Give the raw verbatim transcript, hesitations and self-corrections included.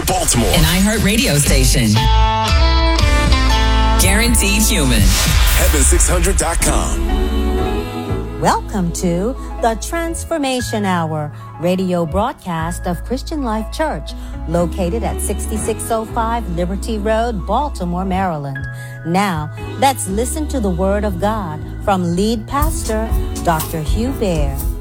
Baltimore. An iHeart radio station. Guaranteed human. heaven six hundred dot com. Welcome to the Transformation Hour, radio broadcast of Christian Life Church, located at sixty-six oh five Liberty Road, Baltimore, Maryland. Now, let's listen to the Word of God from lead pastor, Doctor Hugh Bear.